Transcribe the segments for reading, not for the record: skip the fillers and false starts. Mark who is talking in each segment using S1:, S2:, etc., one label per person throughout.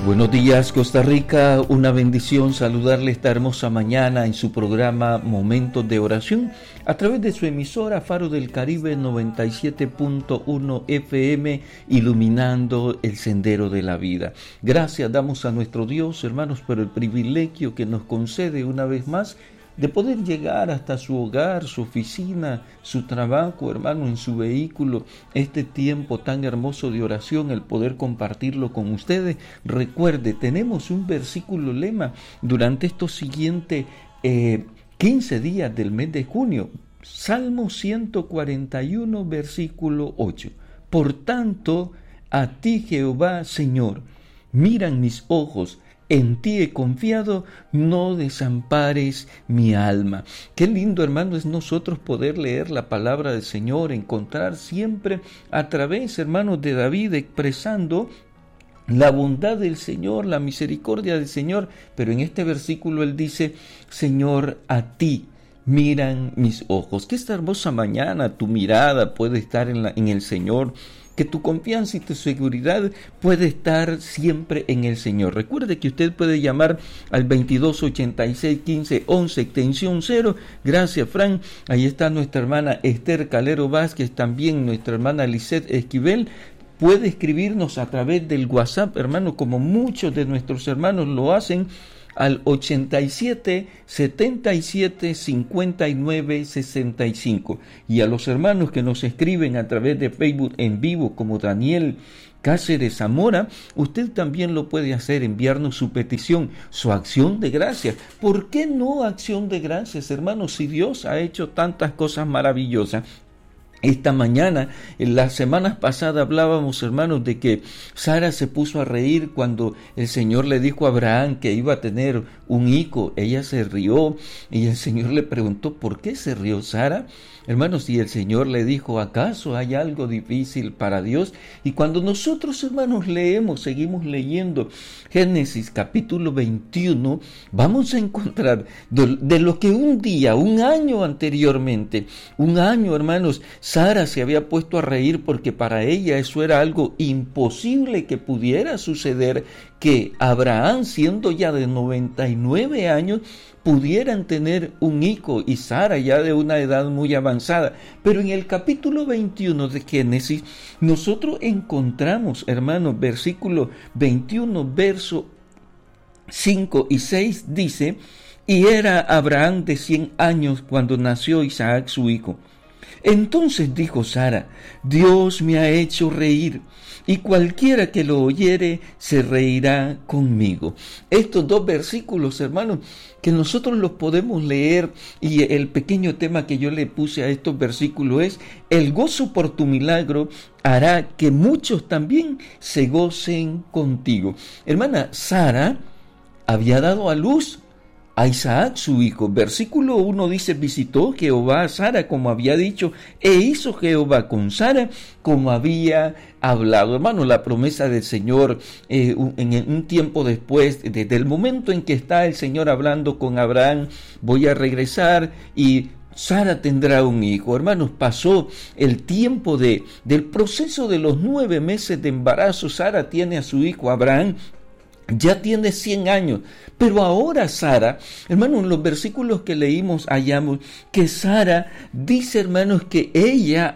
S1: Buenos días, Costa Rica, una bendición saludarle esta hermosa mañana en su programa Momentos de Oración a través de su emisora Faro del Caribe 97.1 FM, iluminando el sendero de la vida. Gracias damos a nuestro Dios, hermanos, por el privilegio que nos concede una vez más de poder llegar hasta su hogar, su oficina, su trabajo, hermano, en su vehículo, este tiempo tan hermoso de oración, el poder compartirlo con ustedes. Recuerde, tenemos un versículo lema durante estos siguientes 15 días del mes de junio, Salmo 141, versículo 8. Por tanto, a ti, Jehová, Señor, miran mis ojos, en ti he confiado, no desampares mi alma. Qué lindo, hermano, es nosotros poder leer la palabra del Señor, encontrar siempre a través, hermanos, de David expresando la bondad del Señor, la misericordia del Señor. Pero en este versículo él dice, Señor, a ti miran mis ojos. Que esta hermosa mañana tu mirada puede estar en el Señor, que tu confianza y tu seguridad puede estar siempre en el Señor. Recuerde que usted puede llamar al 2286-1511, extensión 0. Gracias, Fran. Ahí está nuestra hermana Esther Calero Vázquez, también nuestra hermana Lisette Esquivel. Puede escribirnos a través del WhatsApp, hermano, como muchos de nuestros hermanos lo hacen, al 87 77 59 65. Y a los hermanos que nos escriben a través de Facebook en vivo, como Daniel Cáceres Zamora, usted también lo puede hacer, enviarnos su petición, su acción de gracias. ¿Por qué no acción de gracias, hermanos, si Dios ha hecho tantas cosas maravillosas? Esta mañana, en las semanas pasadas hablábamos, hermanos, de que Sara se puso a reír cuando el Señor le dijo a Abraham que iba a tener un hijo. Ella se rió y el Señor le preguntó, ¿por qué se rió Sara? Hermanos, y el Señor le dijo, ¿acaso hay algo difícil para Dios? Y cuando nosotros, hermanos, seguimos leyendo Génesis capítulo 21, vamos a encontrar de lo que un año anteriormente, hermanos, Sara se había puesto a reír porque para ella eso era algo imposible que pudiera suceder, que Abraham, siendo ya de 99 años, pudieran tener un hijo y Sara ya de una edad muy avanzada. Pero en el capítulo 21 de Génesis nosotros encontramos, hermanos, versículo 21, verso 5 y 6 dice, y era Abraham de 100 años cuando nació Isaac su hijo. Entonces dijo Sara, Dios me ha hecho reír, y cualquiera que lo oyere se reirá conmigo. Estos dos versículos, hermanos, que nosotros los podemos leer, y el pequeño tema que yo le puse a estos versículos es, el gozo por tu milagro hará que muchos también se gocen contigo. Hermana, Sara había dado a luz a Isaac su hijo. Versículo 1 dice, visitó Jehová a Sara como había dicho, e hizo Jehová con Sara como había hablado. Hermano, la promesa del Señor en un tiempo después, desde el momento en que está el Señor hablando con Abraham, voy a regresar y Sara tendrá un hijo. Hermanos, pasó el tiempo del proceso de los 9 meses de embarazo. Sara tiene a su hijo Abraham, ya tiene 100 años, pero ahora Sara, hermanos, en los versículos que leímos hallamos que Sara dice, hermanos, que ella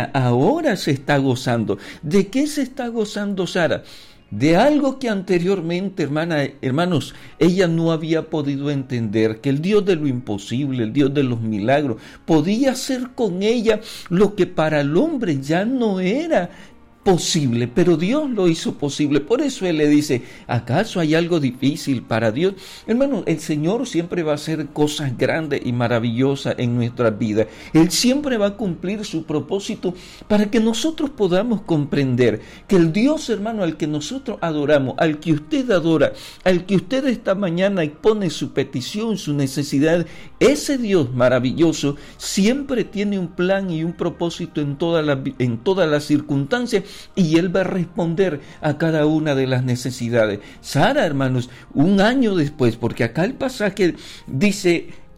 S1: ahora se está gozando. ¿De qué se está gozando Sara? De algo que anteriormente, hermanos, ella no había podido entender, que el Dios de lo imposible, el Dios de los milagros, podía hacer con ella lo que para el hombre ya no era posible, pero Dios lo hizo posible. Por eso Él le dice, ¿acaso hay algo difícil para Dios? Hermano, el Señor siempre va a hacer cosas grandes y maravillosas en nuestras vidas. Él siempre va a cumplir su propósito para que nosotros podamos comprender que el Dios, hermano, al que nosotros adoramos, al que usted adora, al que usted esta mañana expone su petición, su necesidad, ese Dios maravilloso siempre tiene un plan y un propósito en todas las circunstancias, y Él va a responder a cada una de las necesidades. Sara, hermanos, un año después, porque acá el pasaje dice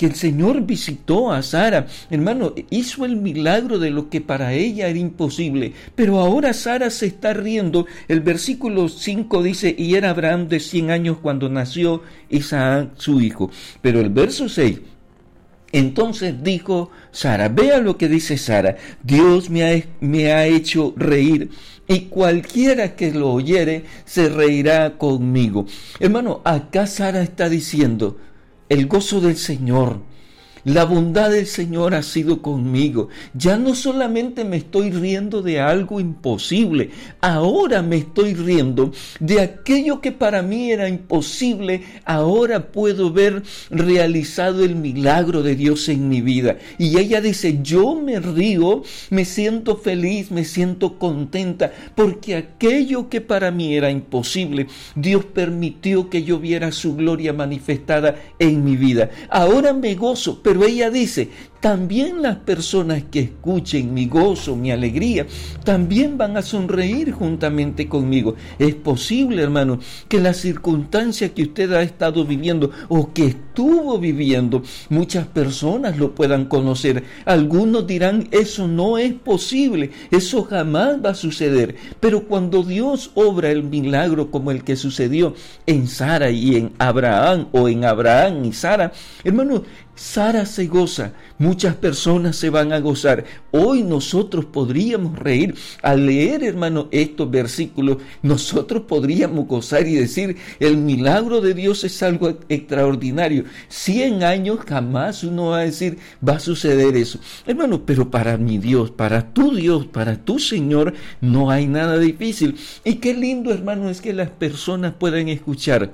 S1: que el Señor visitó a Sara. Hermano, hizo el milagro de lo que para ella era imposible. Pero ahora Sara se está riendo. El versículo 5 dice, y era Abraham de 100 años cuando nació Isaac su hijo. Pero el verso 6, entonces dijo Sara, vea lo que dice Sara, Dios me ha hecho reír, y cualquiera que lo oyere se reirá conmigo. Hermano, acá Sara está diciendo, el gozo del Señor, la bondad del Señor ha sido conmigo. Ya no solamente me estoy riendo de algo imposible, ahora me estoy riendo de aquello que para mí era imposible. Ahora puedo ver realizado el milagro de Dios en mi vida. Y ella dice, yo me río, me siento feliz, me siento contenta, porque aquello que para mí era imposible, Dios permitió que yo viera su gloria manifestada en mi vida. Ahora me gozo. Pero ella dice, también las personas que escuchen mi gozo, mi alegría, también van a sonreír juntamente conmigo. Es posible, hermano, que la circunstancia que usted ha estado viviendo o que estuvo viviendo, muchas personas lo puedan conocer. Algunos dirán, eso no es posible, eso jamás va a suceder. Pero cuando Dios obra el milagro como el que sucedió en Sara y en Abraham, o en Abraham y Sara, hermano, Sara se goza, muchas personas se van a gozar. Hoy nosotros podríamos reír al leer, hermano, estos versículos. Nosotros podríamos gozar y decir, el milagro de Dios es algo extraordinario. 100 años jamás uno va a decir, va a suceder eso. Hermano, pero para mi Dios, para tu Señor, no hay nada difícil. Y qué lindo, hermano, es que las personas puedan escuchar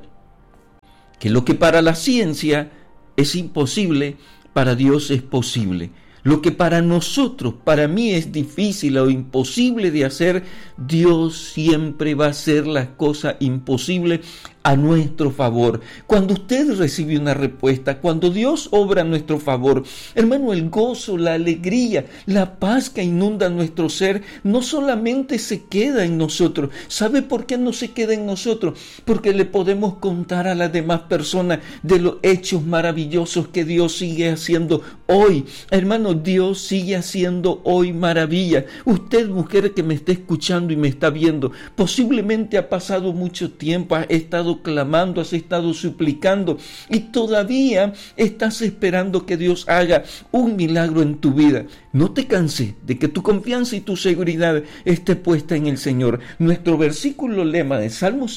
S1: que lo que para la ciencia es imposible, para Dios es posible. Lo que para nosotros, para mí es difícil o imposible de hacer, Dios siempre va a hacer las cosas imposibles a nuestro favor. Cuando usted recibe una respuesta, cuando Dios obra a nuestro favor, hermano, el gozo, la alegría, la paz que inunda nuestro ser, no solamente se queda en nosotros. ¿Sabe por qué no se queda en nosotros? Porque le podemos contar a las demás personas de los hechos maravillosos que Dios sigue haciendo hoy. Hermano, Dios sigue haciendo hoy maravillas. Usted, mujer que me está escuchando y me está viendo, posiblemente ha pasado mucho tiempo, ha estado clamando, has estado suplicando y todavía estás esperando que Dios haga un milagro en tu vida. No te canses de que tu confianza y tu seguridad esté puesta en el Señor. Nuestro versículo lema de Salmo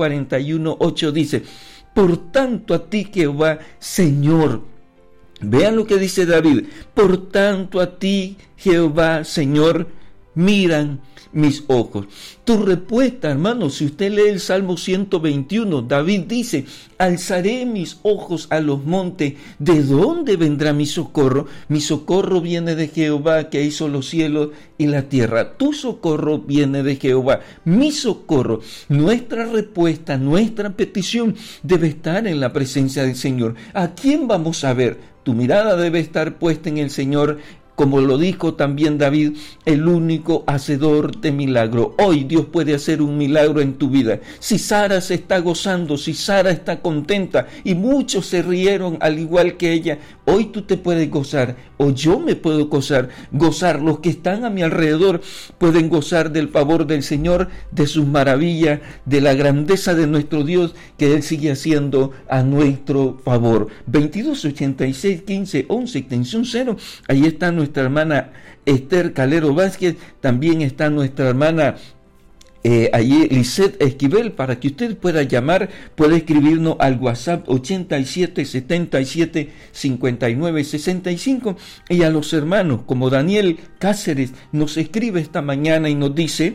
S1: 141:8 dice, por tanto a ti, Jehová, Señor. Vean lo que dice David, por tanto a ti, Jehová, Señor, miran mis ojos. Tu respuesta, hermano, si usted lee el Salmo 121, David dice, alzaré mis ojos a los montes, ¿de dónde vendrá mi socorro? Mi socorro viene de Jehová, que hizo los cielos y la tierra. Tu socorro viene de Jehová, mi socorro. Nuestra respuesta, nuestra petición debe estar en la presencia del Señor. ¿A quién vamos a ver? Tu mirada debe estar puesta en el Señor. Como lo dijo también David, el único hacedor de milagro. Hoy Dios puede hacer un milagro en tu vida. Si Sara se está gozando, si Sara está contenta y muchos se rieron al igual que ella, hoy tú te puedes gozar o yo me puedo gozar. Los que están a mi alrededor pueden gozar del favor del Señor, de sus maravillas, de la grandeza de nuestro Dios que Él sigue haciendo a nuestro favor. 22 86 15 11 extensión 0. Ahí está nuestra hermana Esther Calero Vázquez, también está nuestra hermana allí Lisette Esquivel, para que usted pueda llamar, puede escribirnos al WhatsApp 87 77 59 65, y a los hermanos como Daniel Cáceres nos escribe esta mañana y nos dice,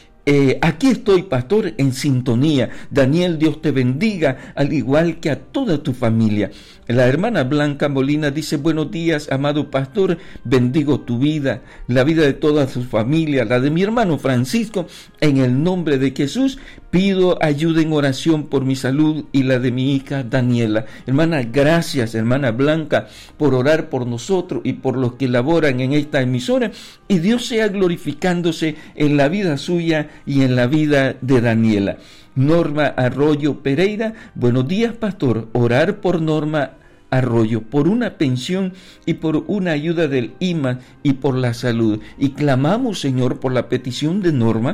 S1: aquí estoy, pastor, en sintonía. Daniel, Dios te bendiga, al igual que a toda tu familia. La hermana Blanca Molina dice, buenos días, amado pastor, bendigo tu vida, la vida de toda su familia, la de mi hermano Francisco, en el nombre de Jesús, pido ayuda en oración por mi salud y la de mi hija Daniela. Hermana, gracias, hermana Blanca, por orar por nosotros y por los que laboran en esta emisora, y Dios sea glorificándose en la vida suya y en la vida de Daniela. Norma Arroyo Pereira, buenos días, pastor, orar por Norma Arroyo, por una pensión y por una ayuda del IMA y por la salud. Y clamamos, Señor, por la petición de Norma.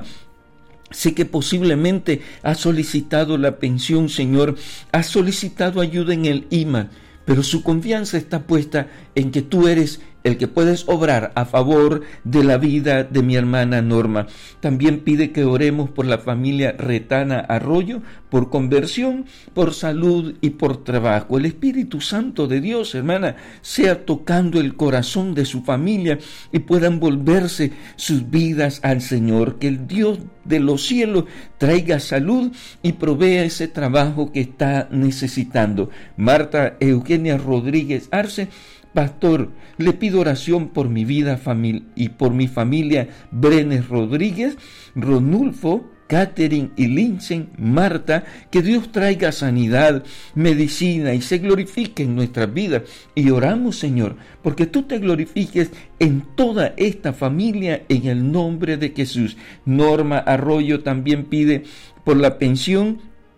S1: Sé que posiblemente ha solicitado la pensión, Señor, ha solicitado ayuda en el IMA, pero su confianza está puesta en que tú eres el que puedes obrar a favor de la vida de mi hermana Norma. También pide que oremos por la familia Retana Arroyo, por conversión, por salud y por trabajo. El Espíritu Santo de Dios, hermana, sea tocando el corazón de su familia y puedan volverse sus vidas al Señor. Que el Dios de los cielos traiga salud y provea ese trabajo que está necesitando. Marta Eugenia Rodríguez Arce: Pastor, le pido oración por mi vida y por mi familia Brenes Rodríguez, Ronulfo, Catherine y Linsen, Marta, que Dios traiga sanidad, medicina y se glorifique en nuestras vidas. Y oramos, Señor, porque tú te glorifiques en toda esta familia en el nombre de Jesús. Norma Arroyo también pide por la pensión,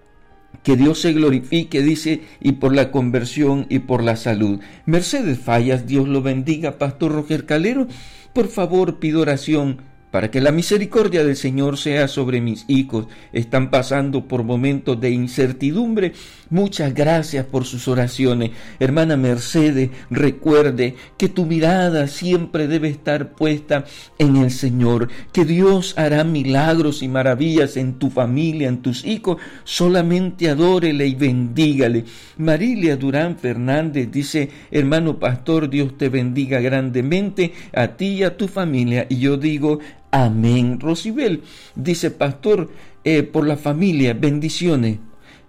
S1: que Dios se glorifique, dice, y por la conversión y por la salud. Mercedes Fallas, Dios lo bendiga. Pastor Roger Calero, por favor pido oración para que la misericordia del Señor sea sobre mis hijos. Están pasando por momentos de incertidumbre. Muchas gracias por sus oraciones. Hermana Mercedes, recuerde que tu mirada siempre debe estar puesta en el Señor, que Dios hará milagros y maravillas en tu familia, en tus hijos. Solamente adórele y bendígale. Marilia Durán Fernández dice: hermano pastor, Dios te bendiga grandemente a ti y a tu familia. Y yo digo amén. Rosibel dice: pastor, por la familia, bendiciones.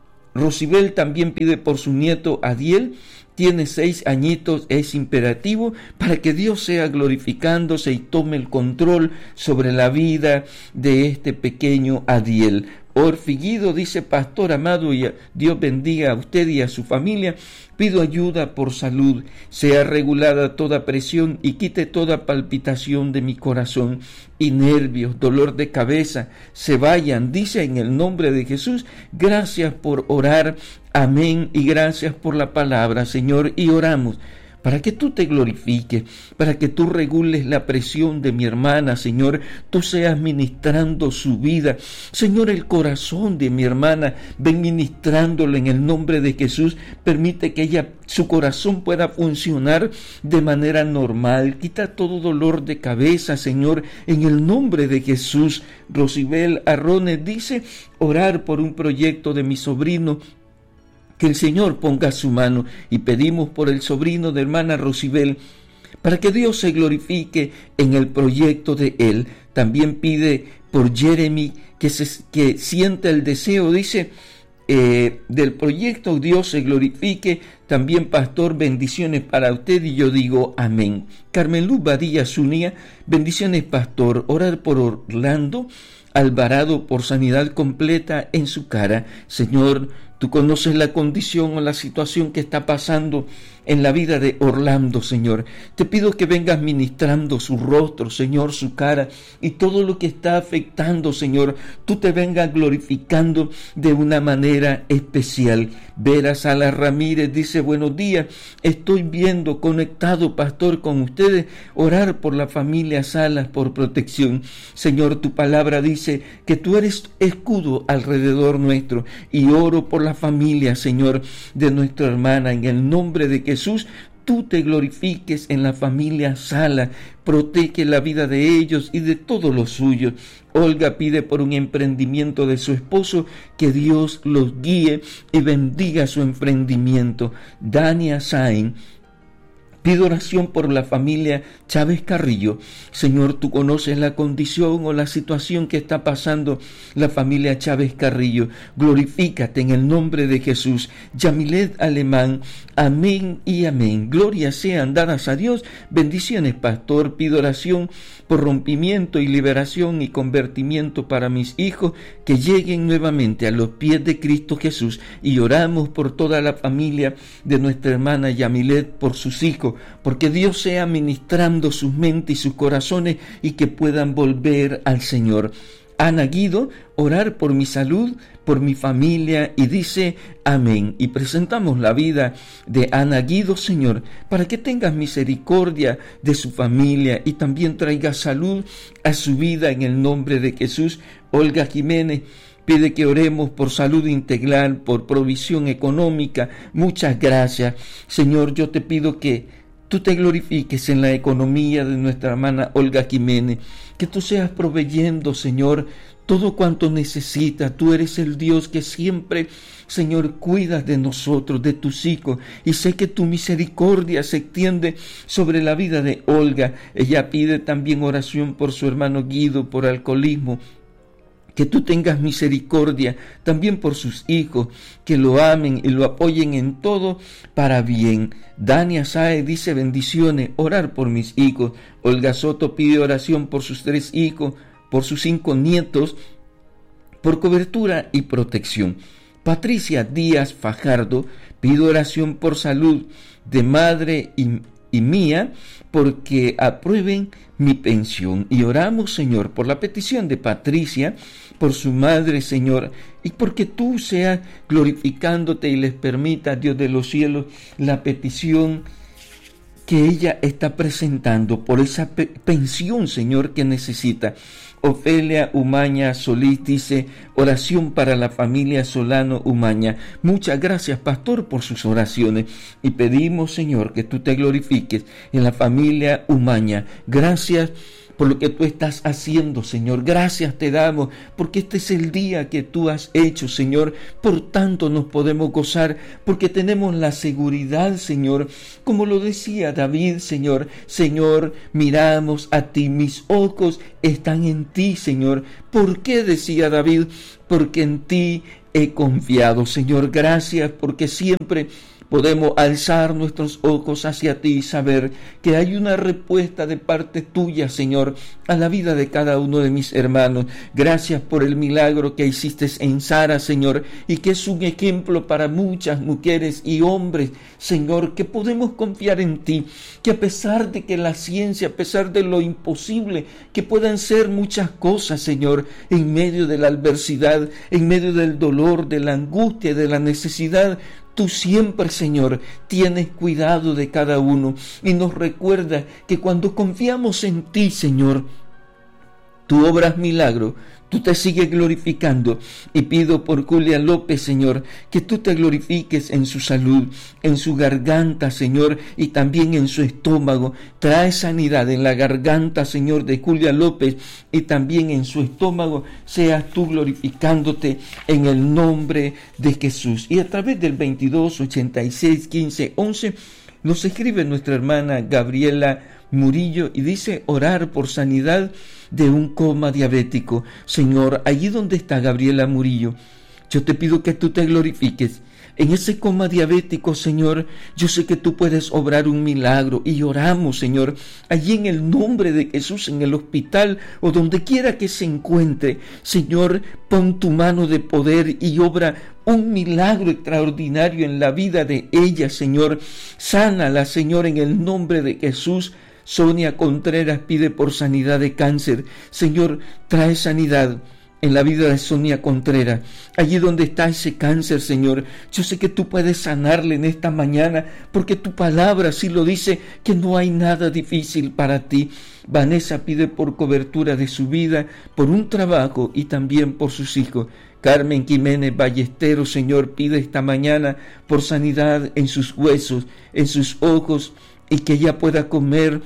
S1: Rosibel también pide por su nieto Adiel, tiene 6 añitos, es imperativo para que Dios sea glorificándose y tome el control sobre la vida de este pequeño Adiel. Orfiguido dice: pastor amado, y Dios bendiga a usted y a su familia. Pido ayuda por salud, sea regulada toda presión y quite toda palpitación de mi corazón y nervios, dolor de cabeza, se vayan, dice en el nombre de Jesús. Gracias por orar, amén, y gracias por la palabra, Señor, y oramos para que tú te glorifiques, para que tú regules la presión de mi hermana, Señor, tú seas ministrando su vida. Señor, el corazón de mi hermana, ven ministrándolo en el nombre de Jesús. Permite que su corazón pueda funcionar de manera normal. Quita todo dolor de cabeza, Señor, en el nombre de Jesús. Rosibel Arrones dice: orar por un proyecto de mi sobrino, que el Señor ponga su mano, y pedimos por el sobrino de hermana Rosibel, para que Dios se glorifique en el proyecto de él. También pide por Jeremy, que sienta el deseo, dice, del proyecto, Dios se glorifique. También, pastor, bendiciones para usted, y yo digo amén. Carmen Luz Badilla Zúñiga, bendiciones, pastor. Orar por Orlando Alvarado por sanidad completa en su cara. Señor, tú conoces la condición o la situación que está pasando en la vida de Orlando, Señor. Te pido que vengas ministrando su rostro, Señor, su cara, y todo lo que está afectando, Señor, tú te vengas glorificando de una manera especial. Vera Salas Ramírez dice: buenos días, estoy viendo, conectado, pastor, con ustedes, orar por la familia Salas, por protección. Señor, tu palabra dice que tú eres escudo alrededor nuestro, y oro por la familia, Señor, de nuestra hermana, en el nombre de Jesús. Tú te glorifiques en la familia Sala, protege la vida de ellos y de todos los suyos. Olga pide por un emprendimiento de su esposo, que Dios los guíe y bendiga su emprendimiento. Dania Sain pide oración por la familia Chávez Carrillo. Señor, tú conoces la condición o la situación que está pasando la familia Chávez Carrillo. Glorifícate en el nombre de Jesús. Yamilet Alemán, amén y amén. Gloria sean dadas a Dios. Bendiciones, pastor. Pido oración por rompimiento y liberación y convertimiento para mis hijos, que lleguen nuevamente a los pies de Cristo Jesús. Y oramos por toda la familia de nuestra hermana Yamilet, por sus hijos, porque Dios sea ministrando sus mentes y sus corazones y que puedan volver al Señor. Ana Guido, orar por mi salud, por mi familia, y dice amén. Y presentamos la vida de Ana Guido, Señor, para que tengas misericordia de su familia y también traiga salud a su vida en el nombre de Jesús. Olga Jiménez pide que oremos por salud integral, por provisión económica. Muchas gracias, Señor. Yo te pido que tú te glorifiques en la economía de nuestra hermana Olga Jiménez, que tú seas proveyendo, Señor, todo cuanto necesita. Tú eres el Dios que siempre, Señor, cuidas de nosotros, de tus hijos, y sé que tu misericordia se extiende sobre la vida de Olga. Ella pide también oración por su hermano Guido, por alcoholismo. Que tú tengas misericordia también por sus hijos, que lo amen y lo apoyen en todo para bien. Dania Sae dice bendiciones, orar por mis hijos. Olga Soto pide oración por sus 3 hijos, por sus 5 nietos, por cobertura y protección. Patricia Díaz Fajardo pide oración por salud de madre y mía, porque aprueben mi pensión. Y oramos, Señor, por la petición de Patricia, por su madre, Señor, y porque tú seas glorificándote y les permita, Dios de los cielos, la petición que ella está presentando por esa pensión, Señor, que necesita. Ofelia Umaña Solís dice, oración para la familia Solano Umaña. Muchas gracias, pastor, por sus oraciones, y pedimos, Señor, que tú te glorifiques en la familia Umaña. Gracias por lo que tú estás haciendo, Señor. Gracias te damos, porque este es el día que tú has hecho, Señor. Por tanto nos podemos gozar, porque tenemos la seguridad, Señor. Como lo decía David, Señor. Señor, miramos a ti, mis ojos están en ti, Señor. ¿Por qué decía David? Porque en ti he confiado, Señor. Gracias, porque siempre podemos alzar nuestros ojos hacia ti y saber que hay una respuesta de parte tuya, Señor, a la vida de cada uno de mis hermanos. Gracias por el milagro que hiciste en Sara, Señor, y que es un ejemplo para muchas mujeres y hombres, Señor, que podemos confiar en ti, que a pesar de que la ciencia, a pesar de lo imposible, que puedan ser muchas cosas, Señor, en medio de la adversidad, en medio del dolor, de la angustia, de la necesidad, tú siempre, Señor, tienes cuidado de cada uno y nos recuerda que cuando confiamos en ti, Señor, tú obras milagro, tú te sigues glorificando. Y pido por Julia López, Señor, que tú te glorifiques en su salud, en su garganta, Señor, y también en su estómago. Trae sanidad en la garganta, Señor, de Julia López, y también en su estómago. Seas tú glorificándote en el nombre de Jesús. Y a través del 22 86 15 11 nos escribe nuestra hermana Gabriela Murillo y dice orar por sanidad de un coma diabético. Señor, allí donde está Gabriela Murillo, yo te pido que tú te glorifiques en ese coma diabético, Señor. Yo sé que tú puedes obrar un milagro y oramos, Señor, allí en el nombre de Jesús, en el hospital o donde quiera que se encuentre. Señor, pon tu mano de poder y obra un milagro extraordinario en la vida de ella, Señor. Sánala, Señor, en el nombre de Jesús. Sonia Contreras pide por sanidad de cáncer. Señor, trae sanidad en la vida de Sonia Contreras, allí donde está ese cáncer, Señor. Yo sé que tú puedes sanarle en esta mañana, porque tu palabra sí lo dice, que no hay nada difícil para ti. Vanessa pide por cobertura de su vida, por un trabajo y también por sus hijos. Carmen Jiménez Ballesteros, Señor, pide esta mañana por sanidad en sus huesos, en sus ojos, y que ella pueda comer.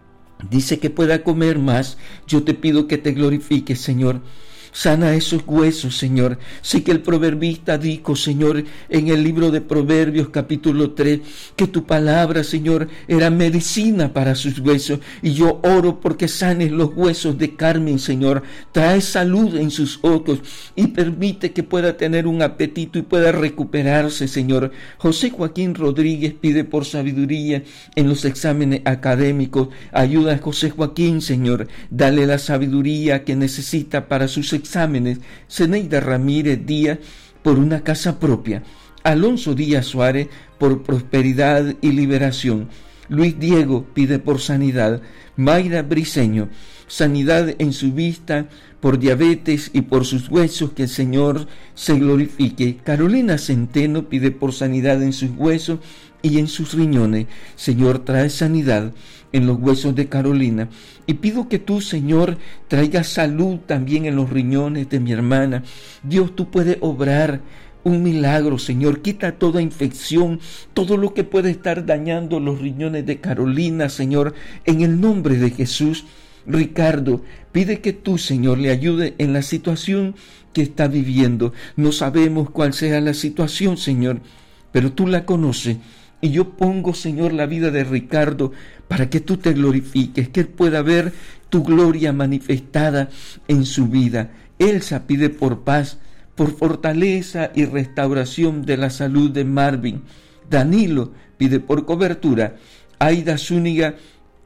S1: Dice que pueda comer más. Yo te pido que te glorifiques, Señor. Sana esos huesos, Señor. Sé que el proverbista dijo, Señor, en el libro de Proverbios capítulo 3, que tu palabra, Señor, era medicina para sus huesos. Y yo oro porque sanes los huesos de Carmen, Señor. Trae salud en sus ojos y permite que pueda tener un apetito y pueda recuperarse, Señor. José Joaquín Rodríguez pide por sabiduría en los exámenes académicos. Ayuda a José Joaquín, Señor. Dale la sabiduría que necesita para sus exámenes. Zeneida Ramírez Díaz por una casa propia. Alonso Díaz Suárez por prosperidad y liberación. Luis Diego pide por sanidad. Mayra Briceño, sanidad en su vista, por diabetes y por sus huesos, que el Señor se glorifique. Carolina Centeno pide por sanidad en sus huesos y en sus riñones. Señor, trae sanidad en los huesos de Carolina. Y pido que tú, Señor, traigas salud también en los riñones de mi hermana. Dios, tú puedes obrar un milagro, Señor. Quita toda infección, todo lo que puede estar dañando los riñones de Carolina, Señor, en el nombre de Jesús. Ricardo pide que tú, Señor, le ayude en la situación que está viviendo. No sabemos cuál sea la situación, Señor, pero tú la conoces. Y yo pongo, Señor, la vida de Ricardo para que tú te glorifiques, que él pueda ver tu gloria manifestada en su vida. Elsa pide por paz, por fortaleza y restauración de la salud de Marvin. Danilo pide por cobertura. Aida Zúñiga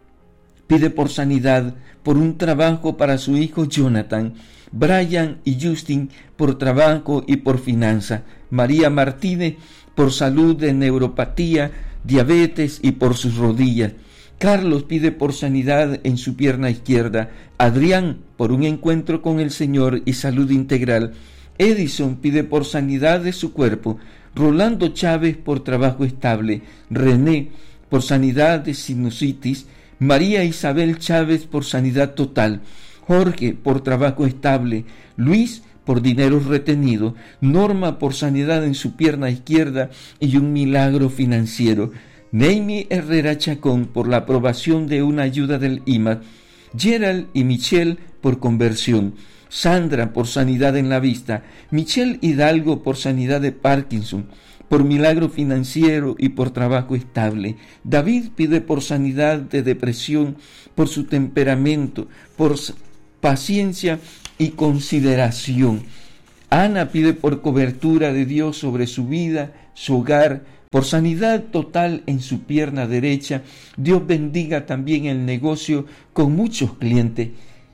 S1: pide por sanidad, por un trabajo para su hijo Jonathan. Brian y Justin por trabajo y por finanza. María Martínez por salud de neuropatía, diabetes y por sus rodillas. Carlos pide por sanidad en su pierna izquierda. Adrián por un encuentro con el Señor y salud integral. Edison pide por sanidad de su cuerpo. Rolando Chávez por trabajo estable. René por sanidad de sinusitis. María Isabel Chávez por sanidad total. Jorge por trabajo estable. Luis por dinero retenido. Norma por sanidad en su pierna izquierda y un milagro financiero. Neimi Herrera Chacón por la aprobación de una ayuda del IMAD. Gerald y Michelle por conversión. Sandra por sanidad en la vista. Michelle Hidalgo por sanidad de Parkinson, por milagro financiero y por trabajo estable. David pide por sanidad de depresión, por su temperamento, por paciencia y consideración. Ana pide por cobertura de Dios sobre su vida, su hogar, por sanidad total en su pierna derecha. Dios bendiga también el negocio con muchos clientes.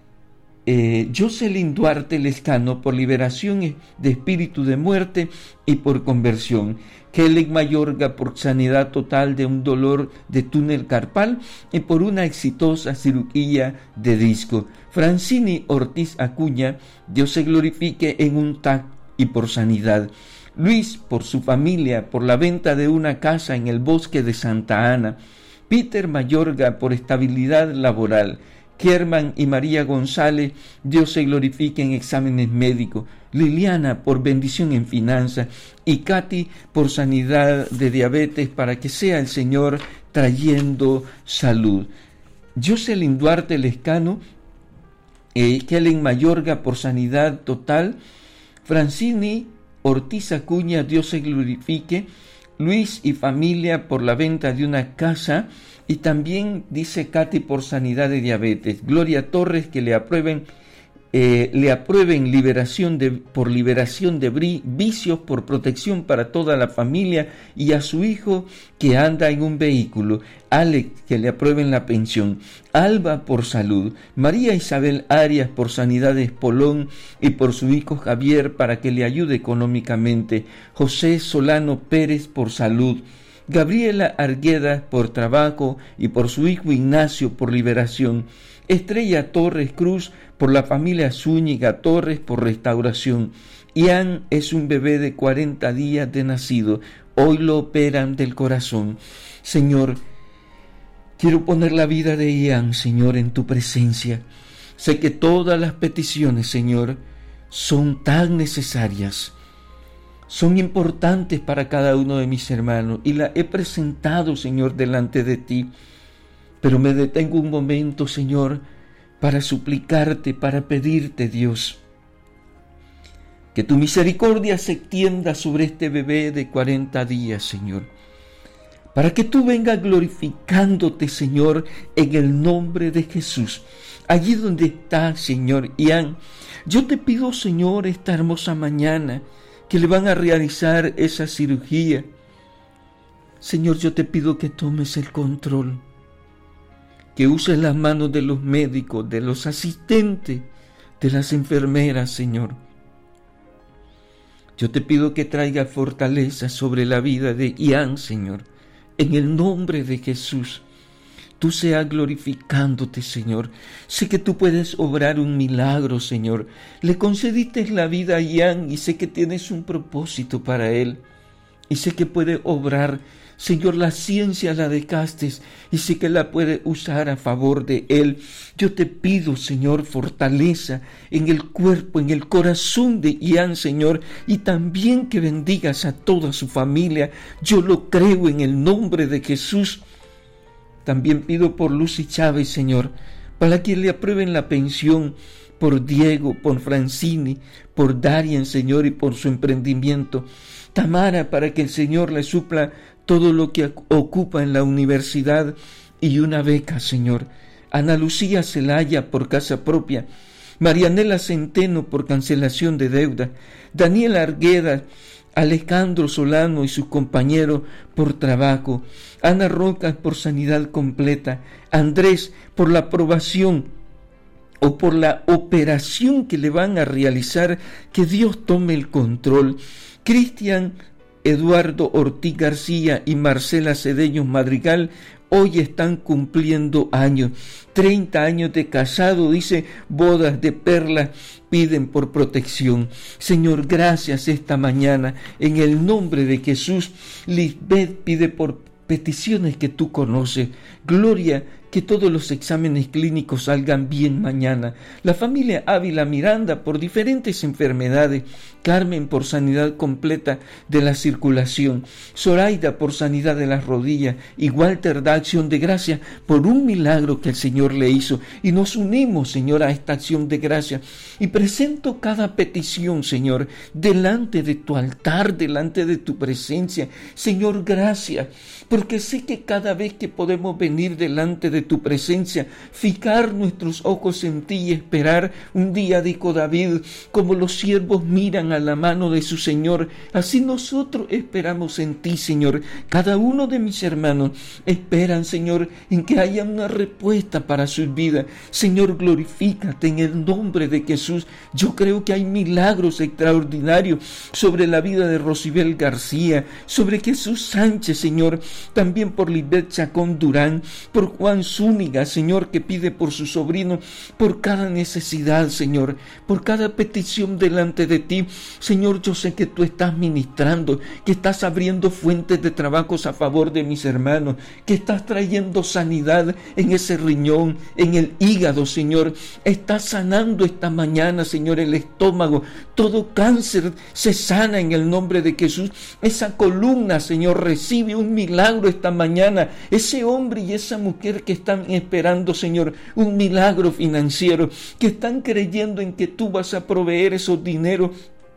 S1: Jocelyn Duarte Lescano por liberación de espíritu de muerte y por conversión. Helen Mayorga por sanidad total de un dolor de túnel carpal y por una exitosa cirugía de disco. Francini Ortiz Acuña, Dios se glorifique en un TAC y por sanidad. Luis por su familia, por la venta de una casa en el bosque de Santa Ana. Peter Mayorga por estabilidad laboral. Kerman y María González, Dios se glorifique en exámenes médicos. Liliana por bendición en finanzas y Katy por sanidad de diabetes, para que sea el Señor trayendo salud. Jocelyn Duarte Lescano, Kellen Mayorga por sanidad total. Francini Ortiz Acuña, Dios se glorifique. Luis y familia por la venta de una casa. Y también dice Katy por sanidad de diabetes. Gloria Torres, que le aprueben por liberación de vicios, por protección para toda la familia, y a su hijo que anda en un vehículo. Alex, que le aprueben la pensión. Alba por salud. María Isabel Arias por sanidad de Espolón y por su hijo Javier para que le ayude económicamente. José Solano Pérez por salud. Gabriela Argueda por trabajo y por su hijo Ignacio por liberación. Estrella Torres Cruz por la familia Zúñiga Torres por restauración. Ian es un bebé de 40 días de nacido. Hoy lo operan del corazón. Señor, quiero poner la vida de Ian, Señor, en tu presencia. Sé que todas las peticiones, Señor, son tan necesarias. Son importantes para cada uno de mis hermanos y la he presentado, Señor, delante de ti. Pero me detengo un momento, Señor, para suplicarte, para pedirte, Dios, que tu misericordia se extienda sobre este bebé de 40 días, Señor, para que tú vengas glorificándote, Señor, en el nombre de Jesús. Allí donde está, Señor, Ian, yo te pido, Señor, esta hermosa mañana, que le van a realizar esa cirugía. Señor, yo te pido que tomes el control, que uses las manos de los médicos, de los asistentes, de las enfermeras, Señor. Yo te pido que traiga fortaleza sobre la vida de Ian, Señor, en el nombre de Jesús. tú seas glorificándote, Señor. Sé que tú puedes obrar un milagro, Señor. Le concediste la vida a Ian y sé que tienes un propósito para él. Y sé que puede obrar, Señor, la ciencia la dejaste y sé que la puede usar a favor de él. Yo te pido, Señor, fortaleza en el cuerpo, en el corazón de Ian, Señor, y también que bendigas a toda su familia. Yo lo creo en el nombre de Jesús. También pido por Lucy Chávez, Señor, para que le aprueben la pensión, por Diego, por Francini, por Darien, Señor, y por su emprendimiento. Tamara, para que el Señor le supla todo lo que ocupa en la universidad y una beca, Señor. Ana Lucía Celaya por casa propia. Marianela Centeno por cancelación de deuda. Daniel Argueda, Alejandro Solano y sus compañeros por trabajo. Ana Roca por sanidad completa. Andrés por la aprobación o por la operación que le van a realizar. Que Dios tome el control. Cristian Eduardo Ortiz García y Marcela Cedeños Madrigal hoy están cumpliendo años. 30 años de casado, dice, bodas de perlas piden por protección. Señor, gracias esta mañana. En el nombre de Jesús, Lisbeth pide por peticiones que tú conoces. Gloria, que todos los exámenes clínicos salgan bien mañana. La familia Ávila Miranda por diferentes enfermedades. Carmen por sanidad completa de la circulación. Zoraida por sanidad de las rodillas. Y Walter da acción de gracia por un milagro que el Señor le hizo. Y nos unimos, Señor, a esta acción de gracia. Y presento cada petición, Señor, delante de tu altar, delante de tu presencia. Señor, gracias, porque sé que cada vez que podemos venir delante de tu presencia, fijar nuestros ojos en ti y esperar un día, dijo David, como los siervos miran a la mano de su Señor, así nosotros esperamos en ti, Señor. Cada uno de mis hermanos esperan, Señor, en que haya una respuesta para sus vidas. Señor, glorifícate en el nombre de Jesús. Yo creo que hay milagros extraordinarios sobre la vida de Rosibel García, sobre Jesús Sánchez, Señor, también por Lisbeth Chacón Durán, por Juan Zúñiga, Señor, que pide por su sobrino, por cada necesidad, Señor, por cada petición delante de ti. Señor, yo sé que tú estás ministrando, que estás abriendo fuentes de trabajos a favor de mis hermanos, que estás trayendo sanidad en ese riñón, en el hígado, Señor. Estás sanando esta mañana, Señor, el estómago. Todo cáncer se sana en el nombre de Jesús. Esa columna, Señor, recibe un milagro esta mañana. Ese hombre y esa mujer que están esperando, Señor, un milagro financiero, que están creyendo en que tú vas a proveer esos dineros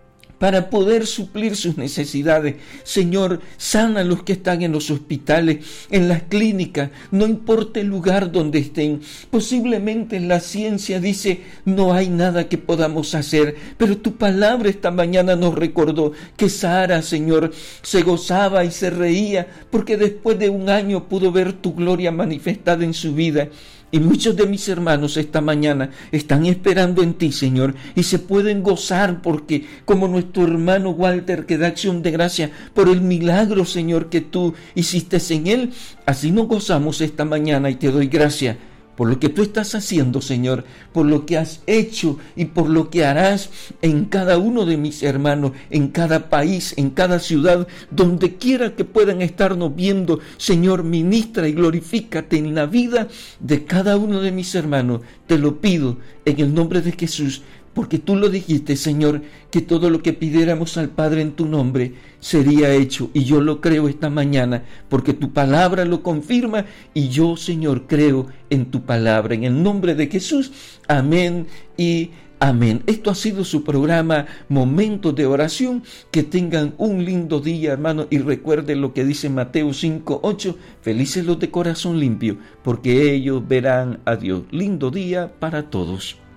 S1: para poder suplir sus necesidades. Señor, sana a los que están en los hospitales, en las clínicas, no importa el lugar donde estén. Posiblemente la ciencia dice, no hay nada que podamos hacer, pero tu palabra esta mañana nos recordó que Sara, Señor, se gozaba y se reía, porque después de un año pudo ver tu gloria manifestada en su vida. Y muchos de mis hermanos esta mañana están esperando en ti, Señor, y se pueden gozar porque, como nuestro hermano Walter, que da acción de gracia por el milagro, Señor, que tú hiciste en él, así nos gozamos esta mañana y te doy gracias por lo que tú estás haciendo, Señor, por lo que has hecho y por lo que harás en cada uno de mis hermanos, en cada país, en cada ciudad, donde quiera que puedan estarnos viendo. Señor, ministra y glorifícate en la vida de cada uno de mis hermanos. Te lo pido en el nombre de Jesús, porque tú lo dijiste, Señor, que todo lo que pidiéramos al Padre en tu nombre sería hecho. Y yo lo creo esta mañana, porque tu palabra lo confirma. Y yo, Señor, creo en tu palabra. En el nombre de Jesús, amén y amén. Esto ha sido su programa Momentos de Oración. Que tengan un lindo día, hermano, y recuerden lo que dice Mateo 5:8. Felices los de corazón limpio, porque ellos verán a Dios. Lindo día para todos.